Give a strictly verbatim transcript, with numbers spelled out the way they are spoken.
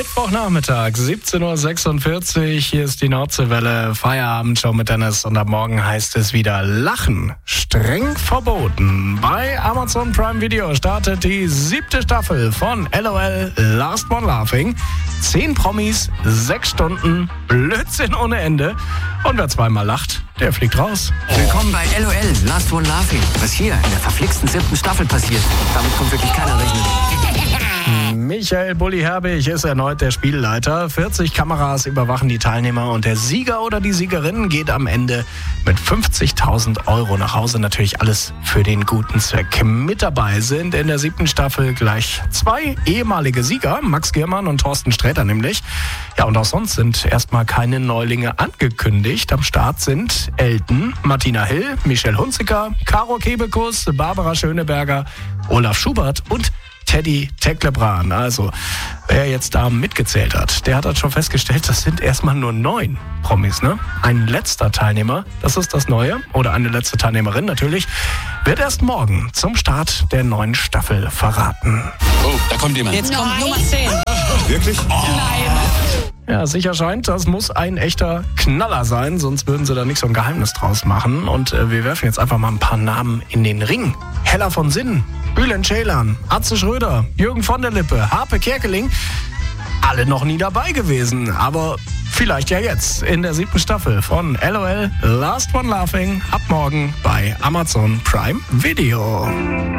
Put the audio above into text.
Mittwochnachmittag, siebzehn Uhr sechsundvierzig. Hier ist die Nordseewelle, Feierabendshow mit Dennis. Und ab morgen heißt es wieder Lachen. Streng verboten. Bei Amazon Prime Video startet die siebte Staffel von LOL Last One Laughing. Zehn Promis, sechs Stunden, Blödsinn ohne Ende. Und wer zweimal lacht, der fliegt raus. Willkommen bei LOL Last One Laughing. Was hier in der verflixten siebten Staffel passiert, damit kommt wirklich keiner rechnen. Michael Bulli Herbig ist erneut der Spielleiter. vierzig Kameras überwachen die Teilnehmer und der Sieger oder die Siegerin geht am Ende mit fünfzigtausend Euro nach Hause. Natürlich alles für den guten Zweck. Mit dabei sind in der siebten Staffel gleich zwei ehemalige Sieger, Max Giermann und Thorsten Sträter nämlich. Ja, und auch sonst sind erstmal keine Neulinge angekündigt. Am Start sind Elton, Martina Hill, Michelle Hunziker, Caro Kebekus, Barbara Schöneberger, Olaf Schubert und Teddy Tecklebrand. Also, wer jetzt da mitgezählt hat, der hat halt schon festgestellt, das sind erstmal nur neun Promis, ne? Ein letzter Teilnehmer, das ist das Neue, oder eine letzte Teilnehmerin natürlich, wird erst morgen zum Start der neuen Staffel verraten. Oh, da kommt jemand. Jetzt kommt Nummer zehn. Wirklich? Oh. Nein. Ja, sicher scheint, das muss ein echter Knaller sein, sonst würden sie da nicht so ein Geheimnis draus machen. Und äh, wir werfen jetzt einfach mal ein paar Namen in den Ring. Hella von Sinn, Bülent Ceylan, Atze Schröder, Jürgen von der Lippe, Harpe Kerkeling. Alle noch nie dabei gewesen, aber vielleicht ja jetzt in der siebten Staffel von LOL Last One Laughing ab morgen bei Amazon Prime Video.